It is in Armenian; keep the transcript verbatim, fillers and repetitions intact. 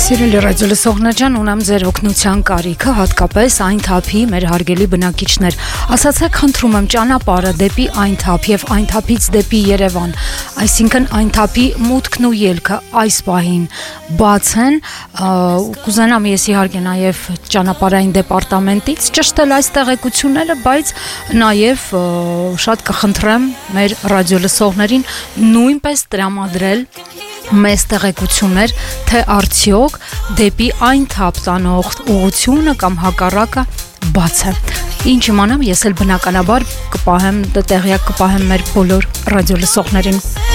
Սիրելի ռադիոլսողներ ջան, ունեմ ձեր օգնության կարիքը, հատկապես այն թափի մեր հարգելի բնակիչներ։ Ասացեք, խնդրում եմ, ճանապարհը դեպի այն թափ եւ այն թափից դեպի Երևան, այսինքն այն թափի մուտքն ու ելքը այս պահին բաց են, կուզենամ ես իհարկե նաեւ ճանապարհային դեպարտամենտից ճշտել այս տեղեկությունները, բայց նաեւ շատ կխնդրեմ մեր ռադիոլսողներին նույնպես տրամադրել մեծ տեղեկություններ, թե արդյոք դեպի այն թափ տանող ուղղությունը կամ հակառակը բաց է։ Ինչ իմանամ, ես էլ բնականաբար կպահեմ, տեղյակ կպահեմ մեր բոլոր ռադիոլսողներին։